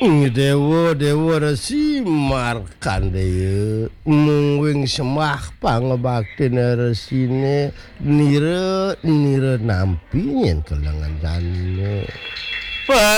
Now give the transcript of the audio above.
Dewa Resi markan deh mungwing semah pangebakti resine nire nampi yen kelangan jane